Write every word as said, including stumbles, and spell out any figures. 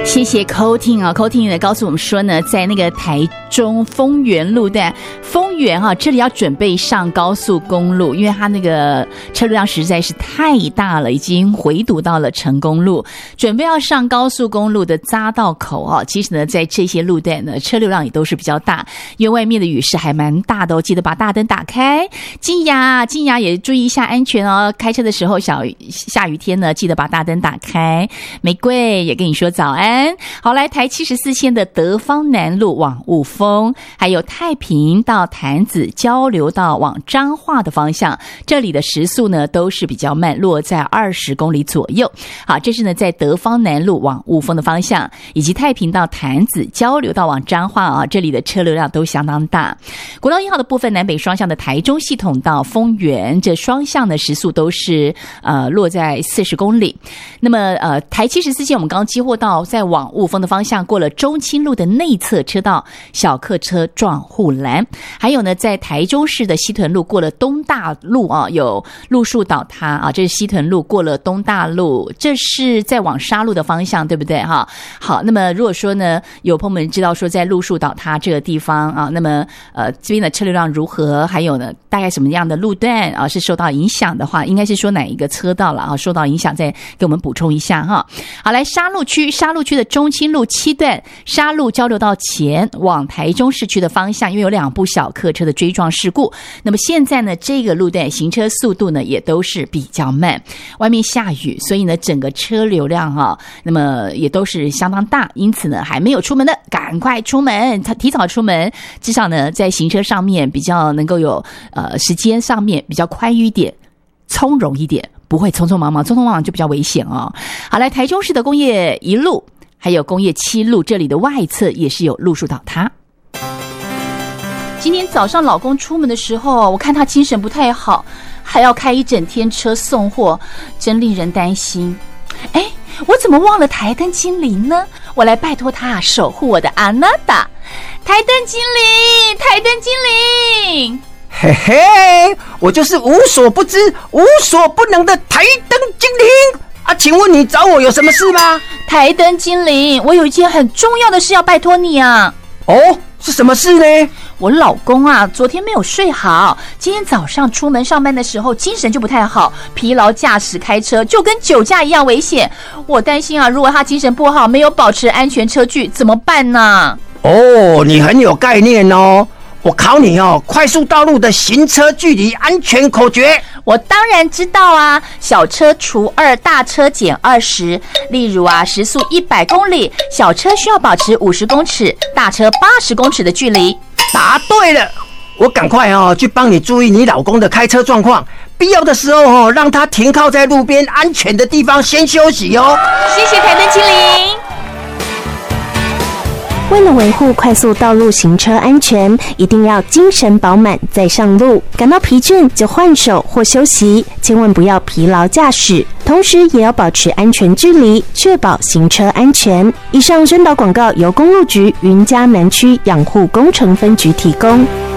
谢谢 Coating 啊 ，Coating 呢告诉我们说呢，在那个台中丰原路段，丰原哈、啊、这里要准备上高速公路，因为它那个车流量实在是太大了，已经回堵到了成功路，准备要上高速公路的匝道口啊。其实呢，在这些路段呢，车流量也都是比较大，因为外面的雨势还蛮大的哦，记得把大灯打开。金牙，金牙也注意一下安全哦，开车的时候小下雨天呢，记得把大灯打开。玫瑰也跟你说早安。好，来台七十四线的德芳南路往雾峰，还有太平到潭子交流道往彰化的方向，这里的时速呢都是比较慢，落在二十公里左右。好，这是呢在德芳南路往雾峰的方向，以及太平到潭子交流道往彰化啊，这里的车流量都相当大。国道一号的部分，南北双向的台中系统到丰原，这双向的时速都是呃落在四十公里。那么呃台七十四线我们刚刚接获到，在往雾峰的方向过了中清路的内侧车道，小客车撞护栏。还有呢，在台中市的西屯路过了东大路啊，有路树倒塌啊，这是西屯路过了东大路，这是在往沙路的方向，对不对哈？好，那么如果说呢，有朋友们知道说在路树倒塌这个地方啊，那么呃这边的车流量如何？还有呢，大概什么样的路段啊是受到影响的话，应该是说哪一个车道了啊受到影响，再给我们补充一下哈。好，来沙路区，沙路区的中清路七段沙路交流道前往台中市区的方向，因为有两部小客车的追撞事故，那么现在呢这个路段行车速度呢也都是比较慢，外面下雨，所以呢整个车流量哈、啊，那么也都是相当大，因此呢还没有出门的赶快出门，提早出门，至少呢在行车上面比较能够有呃时间上面比较宽裕一点，从容一点，不会匆匆忙忙，匆匆忙忙就比较危险哦。好，来台中市的工业一路还有工业七路，这里的外侧也是有路树倒塌。今天早上老公出门的时候，我看他精神不太好，还要开一整天车送货，真令人担心。哎，我怎么忘了台灯精灵呢？我来拜托他守护我的阿娜达。台灯精灵，台灯精灵。 嘿嘿，我就是无所不知、无所不能的台灯精灵啊！请问你找我有什么事吗？ 台灯精灵，我有一件很重要的事要拜托你啊！ 哦，是什么事呢？ 我老公啊，昨天没有睡好，今天早上出门上班的时候精神就不太好，疲劳驾驶开车就跟酒驾一样危险。我担心啊，如果他精神不好，没有保持安全车距，怎么办呢？ 哦，你很有概念哦。我考你哦，快速道路的行车距离安全口诀。 我当然知道啊，小车除二，大车减二十。例如啊，时速一百公里，小车需要保持五十公尺，大车八十公尺的距离。 答对了，我赶快哦去帮你注意你老公的开车状况，必要的时候哦让他停靠在路边安全的地方先休息哦。 谢谢台灯精灵。 为了维护快速道路行车安全，一定要精神饱满再上路，感到疲倦就换手或休息，千万不要疲劳驾驶，同时也要保持安全距离，确保行车安全。以上宣导广告由公路局云嘉南区养护工程分局提供。